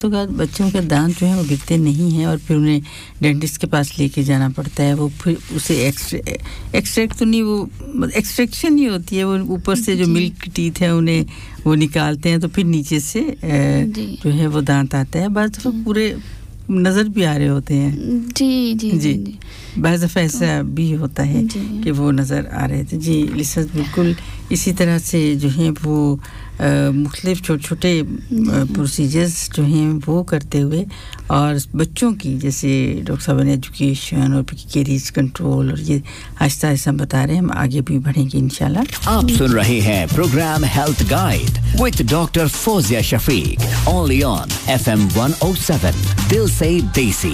तो बच्चों के दांत जो हैं वो गिरते नहीं हैं और फिर उन्हें डेंटिस्ट के पास लेके जाना पड़ता है वो फिर उसे एक्सट्रैक्ट तो नहीं वो एक्सट्रैक्शन ही होती है वो ऊपर से जो मिल्क टीथ है उन्हें वो निकालते हैं तो फिर नीचे से जो है वो दांत आता है बस तो पूरे नजर भी आ रहे होते हैं जी जी जी बाज़ दफ़ा ऐसा भी होता है कि वो नज़र आ रहे थे जी लिसा बिल्कुल इसी तरह से जो है वो मुख्तलिफ छोटे-छोटे प्रोसीजर्स जो हैं वो करते हुए और बच्चों की जैसे डॉक्टर साहब ने एजुकेशन और कैरीज कंट्रोल और ये आहिस्ता-आहिस्ता बता रहे हैं हम आगे भी बढ़ेंगे इंशाल्लाह आप सुन रहे हैं programme health guide with doctor Fauzia Shafiq only on FM 107 दिल से देसी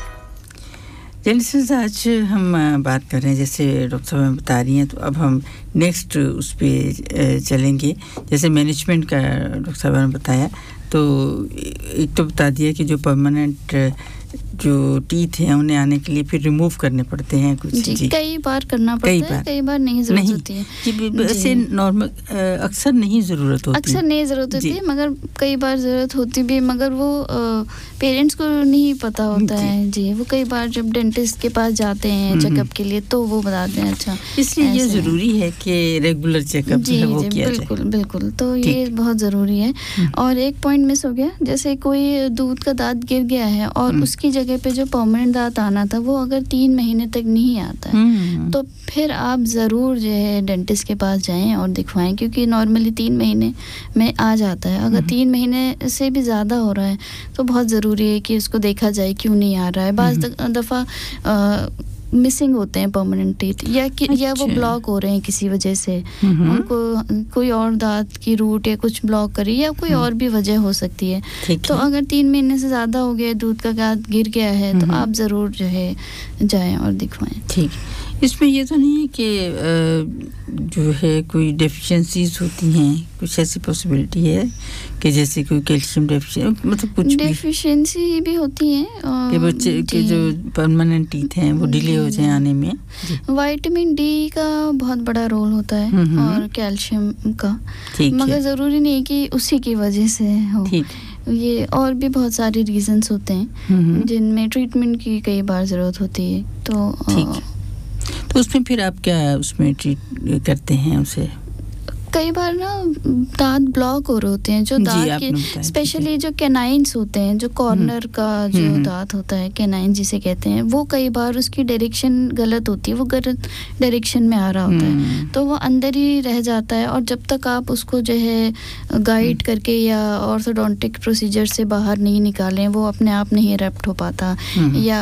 जैसे आज हम बात कर रहे हैं जैसे डॉक्टर साहब बता रही हैं तो अब हम नेक्स्ट उस पे चलेंगे जैसे मैनेजमेंट का डॉक्टर साहब ने बताया तो एक तो बता दिया कि जो परमानेंट जो टीथ हैं उन्हें आने के लिए फिर रिमूव करने पड़ते हैं कुछ जी कई बार करना पड़ता है कई बार नहीं ज़रूरत होती है जी वैसे नॉर्मल अक्सर नहीं ज़रूरत होती अक्सर नहीं ज़रूरत होती है मगर कई बार ज़रूरत होती भी मगर वो पेरेंट्स को नहीं पता होता है जी वो कई बार जब डेंटिस्ट के पास जाते हैं चेकअप के लिए तो वो बताते हैं अच्छा इसलिए ये ज़रूरी है कि रेगुलर चेकअप जो है वो किया जाए बिल्कुल बिल्कुल तो ये बहुत ज़रूरी है और एक पॉइंट मिस हो गया जैसे कोई दूध का दांत गिर गया है और उसकी जगह पे जो परमानेंट दांत आना था वो अगर 3 महीने तक नहीं आता है तो फिर आप ज़रूर जो है डेंटिस्ट के पास जाएं और दिखवाएं क्योंकि नॉर्मली 3 महीने में आ जाता है अगर 3 महीने से भी ज़्यादा हो रहा है तो बहुत ज़रूरी है कि उसको देखा जाए क्यों नहीं आ रहा है बाज़ दफ़ा मिसिंग होते हैं परमानेंट टीथ या वो ब्लॉक हो रहे हैं किसी वजह से उनको कोई और दांत की रूट या कुछ ब्लॉक करी या कोई और भी वजह हो सकती है तो अगर 3 महीने से ज़्यादा हो गया दूध का दांत गिर गया है तो आप ज़रूर जो है जाएं और दिखवाएं ठीक इसमें ये तो नहीं है कि जो है कोई डेफिशिएंसीज होती हैं कुछ ऐसी पॉसिबिलिटी है कि जैसे कोई कैल्शियम डेफिशिएंसी मतलब कुछ डेफिशिएंसी भी होती है कि बच्चे के जो परमानेंट टीथ हैं वो डिले हो जाए आने में विटामिन डी का बहुत बड़ा रोल होता है और कैल्शियम का मगर ज़रूरी नहीं कि उसी की वजह से हो ये और भी बहुत सारे रीजंस होते हैं जिनमें ट्रीटमेंट की कई बार ज़रूरत होती है तो उसमें फिर आप क्या उसमें ट्रीट करते हैं उसे कई बार ना दांत ब्लॉक हो रहे होते हैं जो दांत के स्पेशली जो कैनाइन्स होते हैं जो कॉर्नर का जो दांत होता है कैनाइन जिसे कहते हैं वो कई बार उसकी डायरेक्शन गलत होती है वो गलत डायरेक्शन में आ रहा होता है तो वो अंदर ही रह जाता है और जब तक आप उसको जो है गाइड करके या ऑर्थोडोंटिक प्रोसीजर से बाहर नहीं निकालें वो अपने आप नहीं रेप्ट हो पाता या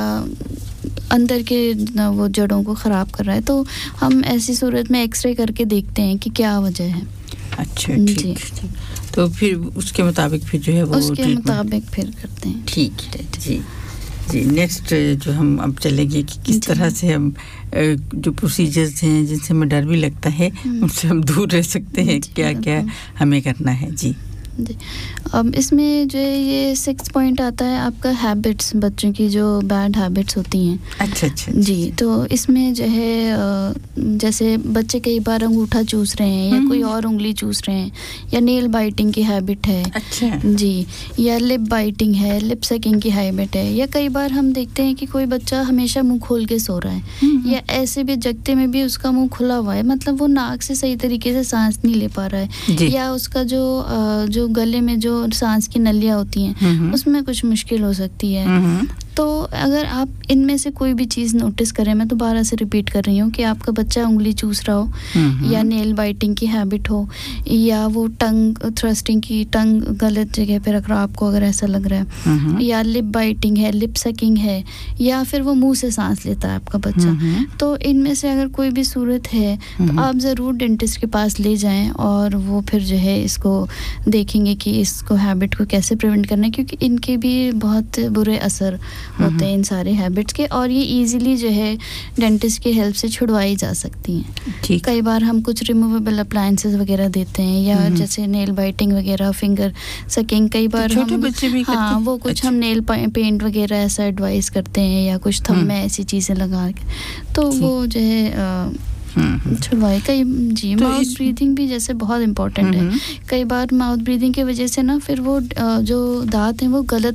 अंदर के वो जड़ों को ख़राब कर रहा है तो हम ऐसी सूरत में एक्सरे करके देखते हैं कि क्या वजह है अच्छा ठीक तो फिर उसके मुताबिक फिर जो है वो उसके मुताबिक फिर करते हैं ठीक है जी नेक्स्ट जो हम अब चलेंगे कि किस तरह से हम जो प्रोसीजर्स हैं जिनसे हमें डर भी लगता है उनसे हम दूर रह सकते हैं क्या हमें करना है जी अब इसमें जो ये 6 पॉइंट आता है आपका हैबिट्स बच्चों की जो बैड हैबिट्स होती हैं अच्छा जी तो इसमें जो है जैसे बच्चे कई बार अंगूठा चूस रहे हैं या कोई और उंगली चूस रहे हैं या नेल बाइटिंग की हैबिट है अच्छा जी या लिप बाइटिंग है लिप सकिंग की हैबिट है या कई बार हम देखते हैं कि कोई बच्चा हमेशा मुंह खोल के सो रहा है या ऐसे भी जगते में भी उसका मुंह खुला हुआ है मतलब वो नाक से सही तरीके से सांस नहीं ले पा रहा है या उसका जो गले में जो सांस की नलियां होती हैं उसमें कुछ मुश्किल हो सकती है तो अगर आप इनमें से कोई भी चीज़ नोटिस करें मैं दोबारा से रिपीट कर रही हूँ कि आपका बच्चा उंगली चूस रहा हो या नेल बाइटिंग की हैबिट हो या वो टंग थ्रस्टिंग की टंग गलत जगह पे रख रहा आपको अगर ऐसा लग रहा है या लिप बाइटिंग है लिप सकिंग है या फिर वो मुंह से सांस लेता है आपका बच्चा तो इनमें से अगर कोई भी सूरत है तो आप ज़रूर डेंटिस्ट के पास ले जाएं और वो फिर जो है इसको देखेंगे कि इसको हैबिट को कैसे प्रिवेंट करना है क्योंकि इनके भी बहुत बुरे असर होते हैं इन सारे हैबिट्स के और ये इजीली जो है डेंटिस्ट की हेल्प से छुड़वाई जा सकती हैं कई बार हम कुछ रिमूवेबल अप्लायंसेस वगैरह देते हैं या जैसे नेल बाइटिंग वगैरह फिंगर सकिंग कई बार छोटे हम बच्चे भी करते हैं वो कुछ हम नेल पेंट वगैरह ऐसा एडवाइस करते हैं या कुछ थंब में ऐसी चीज़ें लगा के तो वो जो है छुड़वाए कई जी माउथ ब्रीदिंग भी जैसे बहुत इम्पोर्टेंट है कई बार माउथ ब्रीदिंग की वजह से ना फिर वो जो दांत हैं वो गलत